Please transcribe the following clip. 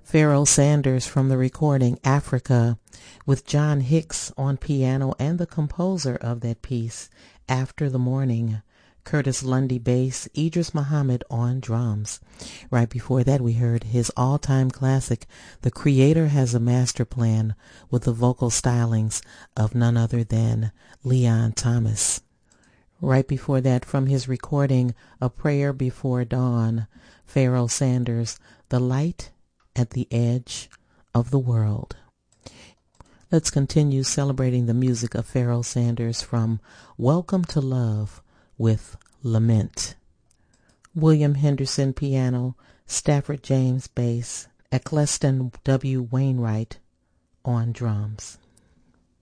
Pharoah Sanders from the recording Africa, with John Hicks on piano and the composer of that piece, After the Morning, Curtis Lundy bass, Idris Muhammad on drums. Right before that we heard his all-time classic, The Creator Has a Master Plan, with the vocal stylings of none other than Leon Thomas. Right before that, from his recording A Prayer Before Dawn, Pharoah Sanders, The Light at the Edge of the World. Let's continue celebrating the music of Pharoah Sanders from Welcome to Love with Lament. William Henderson piano, Stafford James bass, Eccleston W. Wainwright on drums.